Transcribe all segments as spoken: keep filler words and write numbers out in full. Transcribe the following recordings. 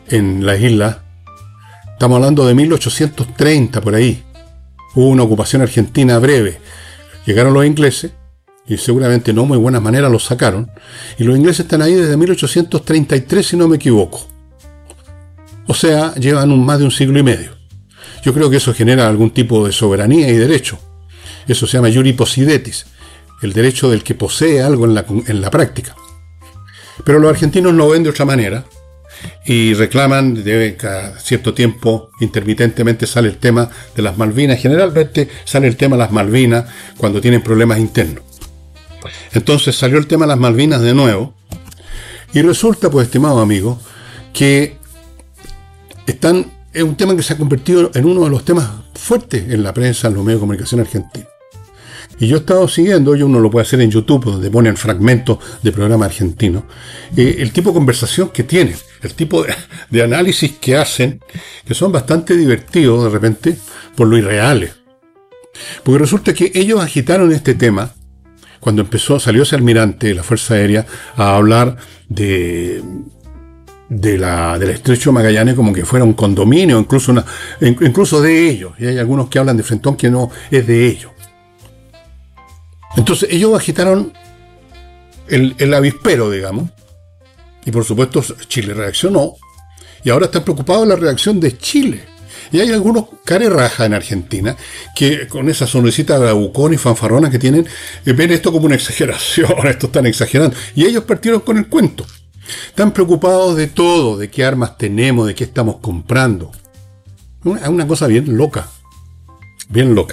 en las islas, estamos hablando de mil ochocientos treinta por ahí, hubo una ocupación argentina breve. Llegaron los ingleses, y seguramente no muy buenas maneras los sacaron, y los ingleses están ahí desde mil ochocientos treinta y tres, si no me equivoco. O sea, llevan un, más de un siglo y medio. Yo creo que eso genera algún tipo de soberanía y derecho. Eso se llama iure possidetis, el derecho del que posee algo en la, en la práctica. Pero los argentinos no ven de otra manera y reclaman, de cada cierto tiempo, intermitentemente sale el tema de las Malvinas. Generalmente sale el tema de las Malvinas cuando tienen problemas internos. Entonces salió el tema de las Malvinas de nuevo, y resulta, pues, estimado amigo, que están, es un tema que se ha convertido en uno de los temas fuertes en la prensa, en los medios de comunicación argentinos. Y yo he estado siguiendo, y uno lo puede hacer en YouTube, donde ponen fragmentos de programas argentinos, eh, el tipo de conversación que tienen, el tipo de, de análisis que hacen, que son bastante divertidos de repente, por lo irreales. Porque resulta que ellos agitaron este tema cuando empezó, salió ese almirante de la Fuerza Aérea a hablar de, de la, del Estrecho de Magallanes como que fuera un condominio, incluso, una, incluso de ellos. Y hay algunos que hablan de frentón que no es de ellos. Entonces ellos agitaron el, el avispero, digamos, y por supuesto Chile reaccionó, y ahora están preocupados de la reacción de Chile. Y hay algunos carerraja en Argentina que con esa sonrisita bravucona y fanfarrona que tienen, eh, ven esto como una exageración, esto están exagerando. Y ellos partieron con el cuento. Están preocupados de todo, de qué armas tenemos, de qué estamos comprando. Una, una cosa bien loca, bien loca.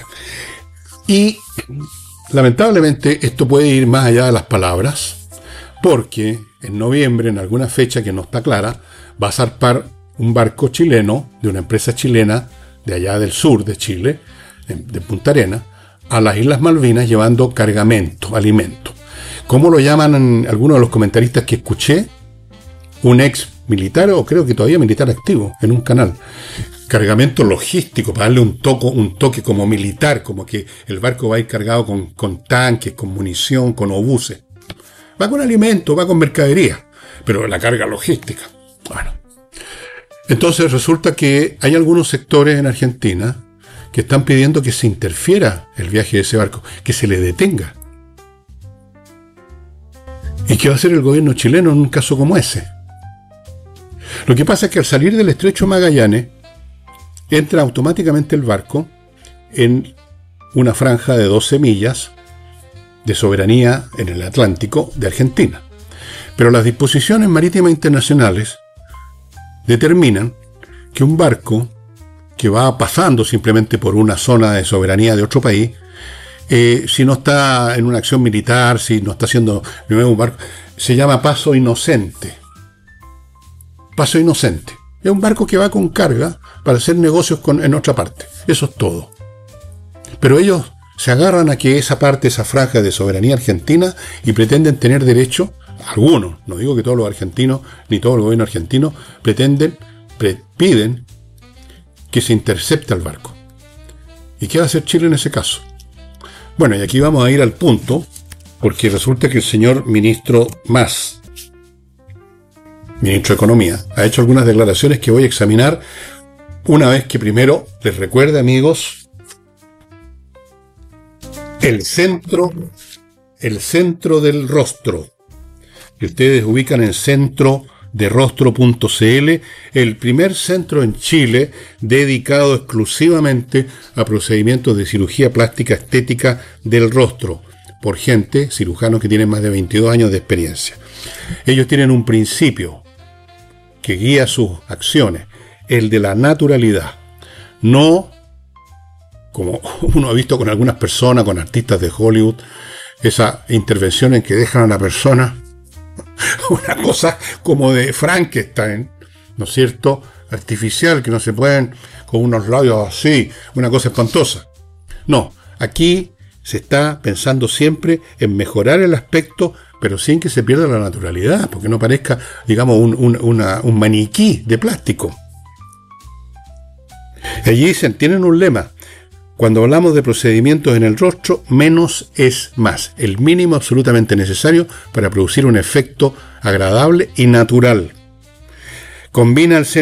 Y lamentablemente esto puede ir más allá de las palabras, porque en noviembre, en alguna fecha que no está clara, va a zarpar un barco chileno, de una empresa chilena, de allá del sur de Chile, de Punta Arenas, a las Islas Malvinas llevando cargamento, alimento. ¿Cómo lo llaman algunos de los comentaristas que escuché? Un ex militar, o creo que todavía militar activo, en un canal. Cargamento logístico, para darle un, toco, un toque como militar, como que el barco va a ir cargado con, con tanques, con munición, con obuses. Va con alimento, va con mercadería, pero la carga logística. Bueno. Entonces resulta que hay algunos sectores en Argentina que están pidiendo que se interfiera el viaje de ese barco, que se le detenga. ¿Y qué va a hacer el gobierno chileno en un caso como ese? Lo que pasa es que al salir del Estrecho Magallanes, entra automáticamente el barco en una franja de doce millas de soberanía en el Atlántico de Argentina. Pero las disposiciones marítimas internacionales determinan que un barco que va pasando simplemente por una zona de soberanía de otro país, eh, si no está en una acción militar, si no está haciendo un barco, se llama paso inocente. Paso inocente. Es un barco que va con carga para hacer negocios con, en otra parte. Eso es todo. Pero ellos se agarran a que esa parte, esa franja de soberanía argentina, y pretenden tener derecho. Algunos, no digo que todos los argentinos, ni todo el gobierno argentino, pretenden, pre, piden que se intercepte al barco. ¿Y qué va a hacer Chile en ese caso? Bueno, y aquí vamos a ir al punto, porque resulta que el señor ministro Mas, ministro de Economía, ha hecho algunas declaraciones que voy a examinar una vez que primero les recuerde, amigos, el centro, el centro del rostro. Que ustedes ubican en centro de rostro punto c l, el primer centro en Chile dedicado exclusivamente a procedimientos de cirugía plástica estética del rostro, por gente, cirujanos que tienen más de veintidós años de experiencia. Ellos tienen un principio que guía sus acciones, el de la naturalidad. No, como uno ha visto con algunas personas, con artistas de Hollywood, esa intervención en que dejan a la persona una cosa como de Frankenstein, ¿no es cierto? Artificial, que no se pueden, con unos labios así, una cosa espantosa. No, aquí se está pensando siempre en mejorar el aspecto, pero sin que se pierda la naturalidad, porque no parezca, digamos, un, un, una, un maniquí de plástico. Allí dicen, tienen un lema: cuando hablamos de procedimientos en el rostro, menos es más, el mínimo absolutamente necesario para producir un efecto agradable y natural. Combina el